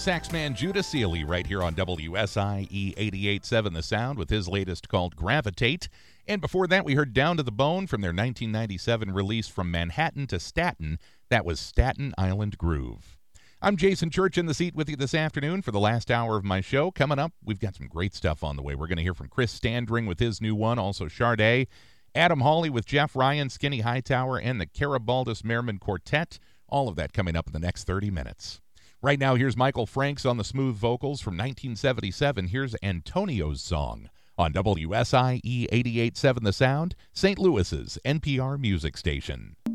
Saxman Judah Sealy right here on WSIE 88.7 The Sound with his latest called Gravitate. And before that, we heard Down to the Bone from their 1997 release From Manhattan to Staten. That was Staten Island Groove. I'm Jason Church in the seat with you this afternoon for the last hour of my show. Coming up, we've got some great stuff on the way. We're going to hear from Chris Standring with his new one, also Sade, Adam Hawley with Jeff Ryan, Skinny Hightower, and the Carabaldus Merriman Quartet. All of that coming up in the next 30 minutes. Right now, here's Michael Franks on the smooth vocals from 1977. Here's Antonio's song on WSIE 88.7 The Sound, St. Louis's NPR music station.